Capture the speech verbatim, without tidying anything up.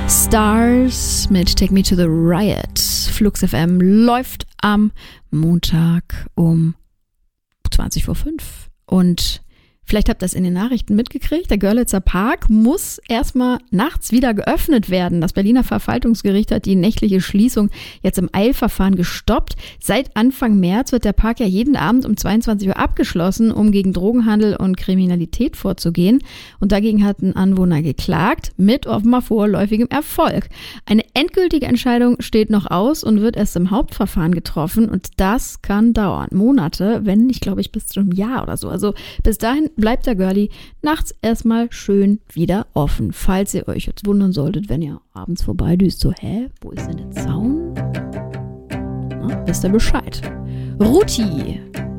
Stars mit Take Me to the Riot. Flux F M läuft am Montag um zwanzig vor fünf. Und vielleicht habt ihr das in den Nachrichten mitgekriegt. Der Görlitzer Park muss erstmal nachts wieder geöffnet werden. Das Berliner Verwaltungsgericht hat die nächtliche Schließung jetzt im Eilverfahren gestoppt. Seit Anfang März wird der Park ja jeden Abend um zweiundzwanzig Uhr abgeschlossen, um gegen Drogenhandel und Kriminalität vorzugehen. Und dagegen hat ein Anwohner geklagt, mit offenbar vorläufigem Erfolg. Eine endgültige Entscheidung steht noch aus und wird erst im Hauptverfahren getroffen. Und das kann dauern. Monate, wenn nicht, glaube ich, bis zu einem Jahr oder so. Also bis dahin bleibt der Girlie nachts erstmal schön wieder offen. Falls ihr euch jetzt wundern solltet, wenn ihr abends vorbeidüst, so, hä, wo ist denn der Zaun? Na, wisst ihr Bescheid. Ruti